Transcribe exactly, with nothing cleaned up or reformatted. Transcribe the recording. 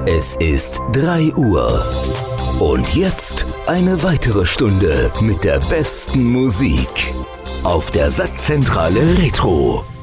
Es ist drei Uhr. Und jetzt eine weitere Stunde mit der besten Musik auf der Satzzentrale Retro.